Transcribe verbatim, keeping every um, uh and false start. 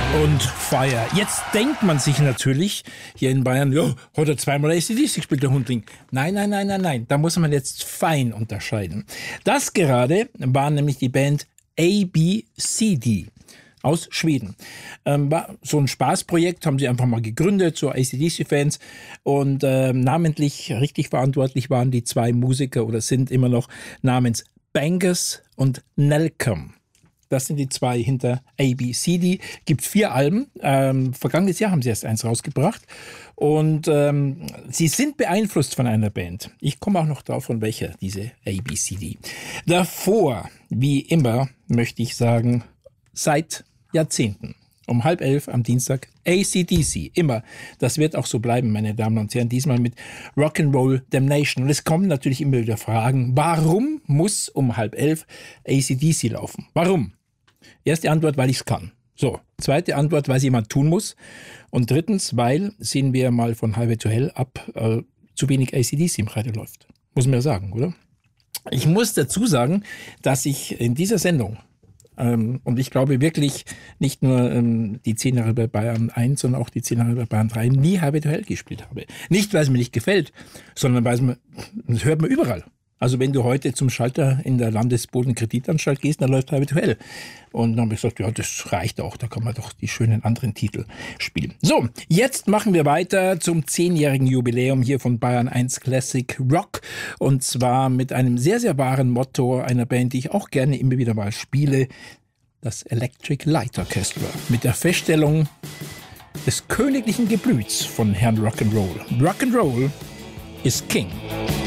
Und Fire. Jetzt denkt man sich natürlich hier in Bayern, ja, hat er zweimal A C D C gespielt, der Hundling. Nein, nein, nein, nein, nein. Da muss man jetzt fein unterscheiden. Das gerade war nämlich die Band A B C D aus Schweden. Ähm, war so ein Spaßprojekt, haben sie einfach mal gegründet, so A C D C-Fans. Und ähm, namentlich richtig verantwortlich waren die zwei Musiker oder sind immer noch namens Bangers und Nelcom. Das sind die zwei hinter A B C D. Gibt vier Alben. Ähm, vergangenes Jahr haben sie erst eins rausgebracht. Und ähm, sie sind beeinflusst von einer Band. Ich komme auch noch drauf, von welcher, diese A B C D. Davor, wie immer, möchte ich sagen, seit Jahrzehnten. Um halb elf am Dienstag A C D C. Immer. Das wird auch so bleiben, meine Damen und Herren. Diesmal mit Rock'n'Roll Damnation. Und es kommen natürlich immer wieder Fragen. Warum muss um halb elf A C D C laufen? Warum? Erste Antwort, weil ich es kann. So. Zweite Antwort, weil es jemand tun muss. Und drittens, weil, sehen wir mal von Highway to Hell ab, äh, zu wenig A C D C im Radio läuft. Muss man ja sagen, oder? Ich muss dazu sagen, dass ich in dieser Sendung Ähm, und ich glaube wirklich nicht nur ähm, die zehn Jahre bei Bayern eins, sondern auch die zehn Jahre bei Bayern drei nie Highway to Hell gespielt habe. Nicht, weil es mir nicht gefällt, sondern weil es mir, das hört man überall. Also wenn du heute zum Schalter in der Landesbodenkreditanstalt gehst, dann läuft Highway to Hell. Und dann habe ich gesagt, ja, das reicht auch, da kann man doch die schönen anderen Titel spielen. So, jetzt machen wir weiter zum zehnjährigen Jubiläum hier von Bayern eins Classic Rock. Und zwar mit einem sehr, sehr wahren Motto einer Band, die ich auch gerne immer wieder mal spiele, das Electric Light Orchestra. Mit der Feststellung des königlichen Geblüts von Herrn Rock'n'Roll. Rock'n'Roll is King.